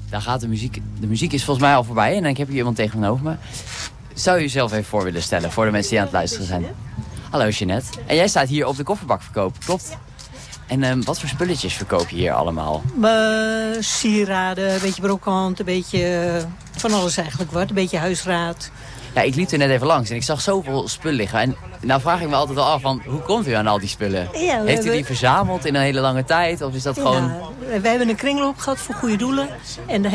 daar gaat de muziek. De muziek is volgens mij al voorbij en ik heb hier iemand tegenover me. Zou je jezelf even voor willen stellen voor de mensen die aan het luisteren zijn? Hallo Jeanette. En jij staat hier op de kofferbakverkoop, klopt? En wat voor spulletjes verkoop je hier allemaal? Sieraden, een beetje brokant, een beetje van alles eigenlijk wat. Een beetje huisraad. Ja, ik liep er net even langs en ik zag zoveel spullen liggen. En nou vraag ik me altijd wel af, van, hoe komt u aan al die spullen? Ja, heeft u die verzameld in een hele lange tijd? Of is dat gewoon... Ja, wij hebben een kringloop gehad voor goede doelen. En